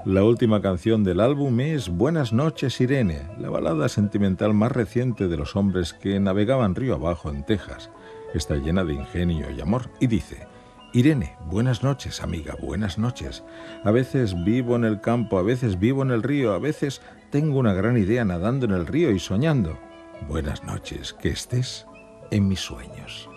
La última canción del álbum es Buenas noches, Irene, la balada sentimental más reciente de los hombres que navegaban río abajo en Texas. Está llena de ingenio y amor y dice: Irene, buenas noches, amiga, buenas noches. A veces vivo en el campo, a veces vivo en el río, a veces tengo una gran idea nadando en el río y soñando. Buenas noches, que estés en mis sueños.